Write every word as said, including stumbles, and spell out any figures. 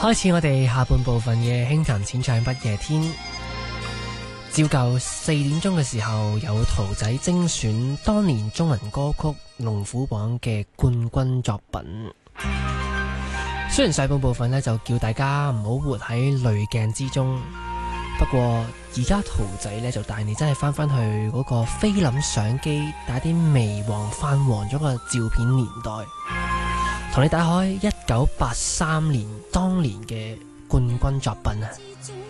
開始我哋下半部分嘅輕談淺唱不夜天。照舊四點鐘嘅時候有圖仔精選當年中文歌曲龍虎榜嘅冠軍作品。雖然上半部分呢就叫大家唔好活喺濾鏡之中，不過而家圖仔呢就帶你真係翻返去嗰個菲林相機帶啲微黃泛黃咗個照片年代，同你打開一九八三年當年嘅冠軍作品啊！